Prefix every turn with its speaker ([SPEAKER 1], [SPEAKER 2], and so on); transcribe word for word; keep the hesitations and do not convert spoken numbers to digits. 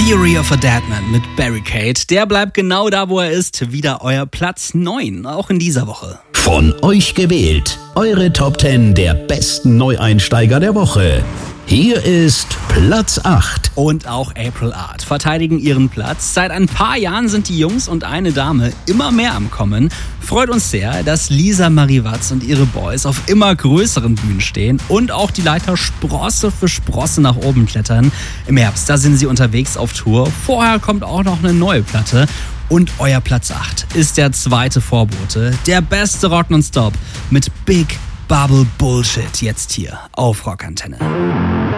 [SPEAKER 1] Theory of a Deadman mit Barricade. Der bleibt genau da, wo er ist. Wieder euer Platz neun, auch in dieser Woche.
[SPEAKER 2] Von euch gewählt. Eure Top zehn der besten Neueinsteiger der Woche. Hier ist Platz acht.
[SPEAKER 1] Und auch April Art verteidigen ihren Platz. Seit ein paar Jahren sind die Jungs und eine Dame immer mehr am Kommen. Freut uns sehr, dass Lisa Marie Watz und ihre Boys auf immer größeren Bühnen stehen und auch die Leiter Sprosse für Sprosse nach oben klettern. Im Herbst, da sind sie unterwegs auf Tour. Vorher kommt auch noch eine neue Platte. Und euer Platz acht ist der zweite Vorbote. Der beste Rock nonstop mit Big Bubble Bullshit jetzt hier auf Rockantenne.